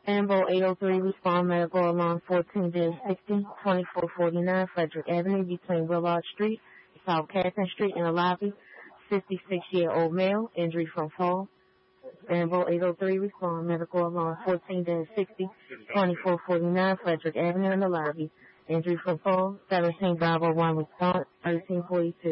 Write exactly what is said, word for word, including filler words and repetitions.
Ambo eight oh three, respond medical alarm fourteen sixty, twenty-four forty-nine Frederick Avenue between Willard Street, South Catherine Street in the lobby. fifty-six-year-old male, injury from fall. Ambo eight oh three, respond medical alarm fourteen sixty, twenty-four forty-nine Frederick Avenue in the lobby. Injury from fall. seventeen five oh one, response thirteen forty-two.